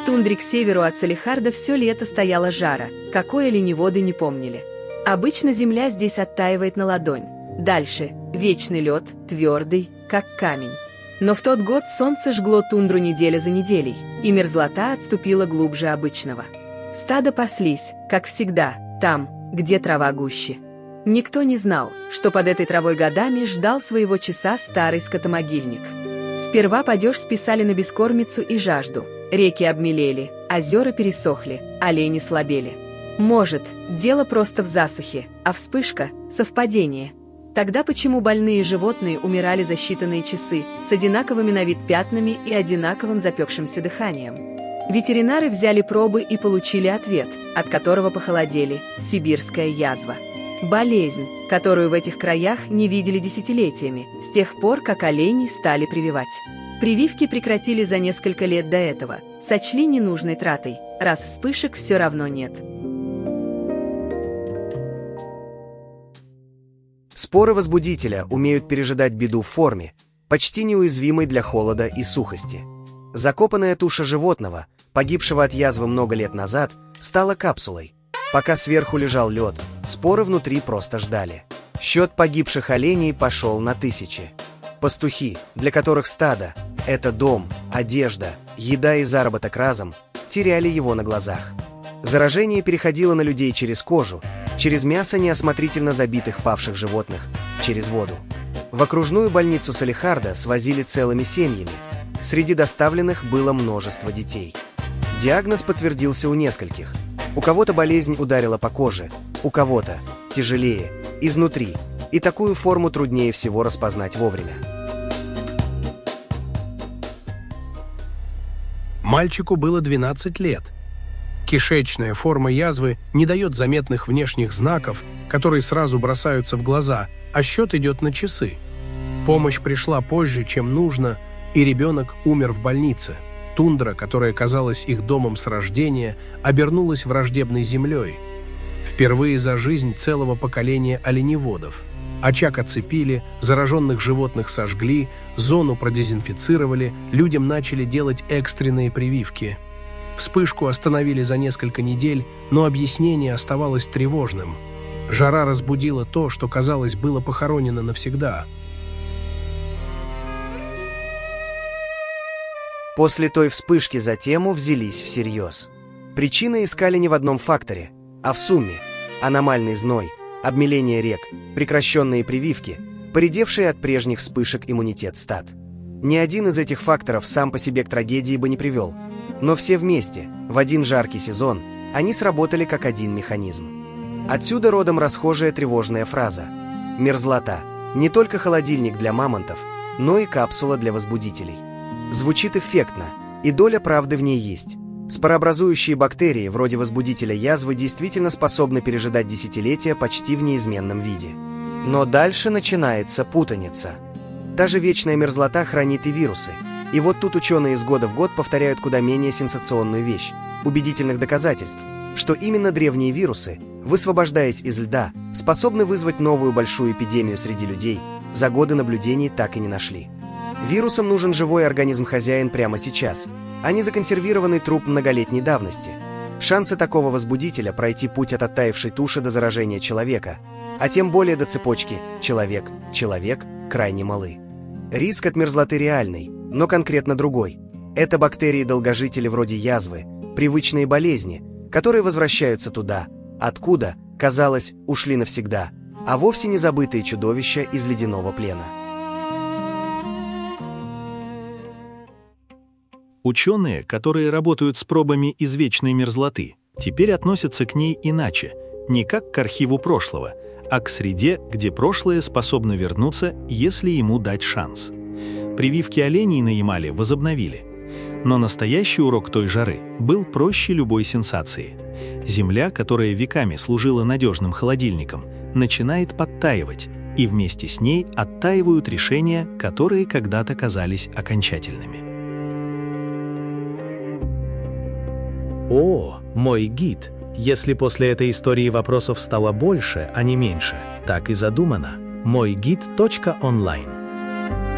тундре к северу от Салехарда все лето стояла жара, какой оленеводы не помнили. Обычно земля здесь оттаивает на ладонь. Дальше вечный лед, твердый, как камень. Но в тот год солнце жгло тундру неделя за неделей, и мерзлота отступила глубже обычного. Стадо паслись, как всегда, там, где трава гуще. Никто не знал, что под этой травой годами ждал своего часа старый скотомогильник. Сперва падеж списали на бескормицу и жажду. Реки обмелели, озера пересохли, олени слабели. Может, дело просто в засухе, а вспышка – совпадение. Тогда почему больные животные умирали за считанные часы с одинаковыми на вид пятнами и одинаковым запекшимся дыханием? Ветеринары взяли пробы и получили ответ, от которого похолодели – сибирская язва. Болезнь, которую в этих краях не видели десятилетиями, с тех пор, как оленей стали прививать. Прививки прекратили за несколько лет до этого, сочли ненужной тратой, раз вспышек все равно нет. Споры возбудителя умеют пережидать беду в форме, почти неуязвимой для холода и сухости. Закопанная туша животного, погибшего от язвы много лет назад, стала капсулой. Пока сверху лежал лед, споры внутри просто ждали. Счет погибших оленей пошел на тысячи. Пастухи, для которых стадо – это дом, одежда, еда и заработок разом, теряли его на глазах. Заражение переходило на людей через кожу, через мясо неосмотрительно забитых павших животных, через воду. В окружную больницу Салехарда свозили целыми семьями. Среди доставленных было множество детей. Диагноз подтвердился у нескольких. У кого-то болезнь ударила по коже, у кого-то тяжелее, изнутри, и такую форму труднее всего распознать вовремя. Мальчику было 12 лет. Кишечная форма язвы не дает заметных внешних знаков, которые сразу бросаются в глаза, а счет идет на часы. Помощь пришла позже, чем нужно, и ребенок умер в больнице. Тундра, которая казалась их домом с рождения, обернулась враждебной землей. Впервые за жизнь целого поколения оленеводов. Очаг оцепили, зараженных животных сожгли, зону продезинфицировали, людям начали делать экстренные прививки. Вспышку остановили за несколько недель, но объяснение оставалось тревожным. Жара разбудила то, что, казалось, было похоронено навсегда. После той вспышки за тему взялись всерьез. Причины искали не в одном факторе, а в сумме. Аномальный зной, обмеление рек, прекращенные прививки, поредевший от прежних вспышек иммунитет стад. Ни один из этих факторов сам по себе к трагедии бы не привел. Но все вместе, в один жаркий сезон, они сработали как один механизм. Отсюда родом расхожая тревожная фраза. Мерзлота – не только холодильник для мамонтов, но и капсула для возбудителей. Звучит эффектно, и доля правды в ней есть. Спорообразующие бактерии, вроде возбудителя язвы, действительно способны пережидать десятилетия почти в неизменном виде. Но дальше начинается путаница. Та же вечная мерзлота хранит и вирусы. И вот тут ученые из года в год повторяют куда менее сенсационную вещь – убедительных доказательств, что именно древние вирусы, высвобождаясь из льда, способны вызвать новую большую эпидемию среди людей, за годы наблюдений так и не нашли. Вирусам нужен живой организм-хозяин прямо сейчас, а не законсервированный труп многолетней давности. Шансы такого возбудителя пройти путь от оттаившей туши до заражения человека, а тем более до цепочки «человек-человек» крайне малы. Риск от мерзлоты реальный, но конкретно другой. Это бактерии-долгожители вроде язвы, привычные болезни, которые возвращаются туда, откуда, казалось, ушли навсегда, а вовсе не забытые чудовища из ледяного плена. Ученые, которые работают с пробами из вечной мерзлоты, теперь относятся к ней иначе, не как к архиву прошлого, а к среде, где прошлое способно вернуться, если ему дать шанс. Прививки оленей на Ямале возобновили. Но настоящий урок той жары был проще любой сенсации. Земля, которая веками служила надежным холодильником, начинает подтаивать, и вместе с ней оттаивают решения, которые когда-то казались окончательными. О, мой гид! Если после этой истории вопросов стало больше, а не меньше, так и задумано. Мойгид.онлайн